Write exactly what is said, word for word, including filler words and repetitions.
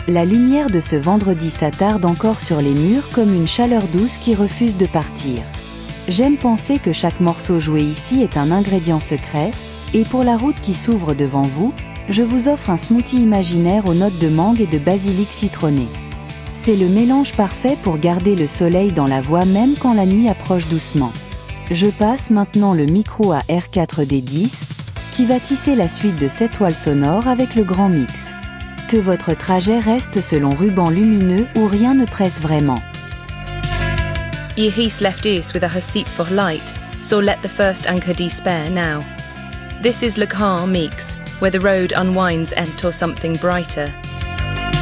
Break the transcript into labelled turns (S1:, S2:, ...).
S1: La lumière de ce vendredi s'attarde encore sur les murs comme une chaleur douce qui refuse de partir. J'aime penser que chaque morceau joué ici est un ingrédient secret, et pour la route qui s'ouvre devant vous, je vous offre un smoothie imaginaire aux notes de mangue et de basilic citronné. C'est le mélange parfait pour garder le soleil dans la voix même quand la nuit approche doucement. Je passe maintenant le micro à R quatre D dix, qui va tisser la suite de cette toile sonore avec le grand mix. Que votre trajet reste selon ruban lumineux où rien ne presse vraiment.
S2: Ye his left us with a hasip for light, so let the first anchor despair now. This is Le Car Meeks, where the road unwinds ent or something brighter.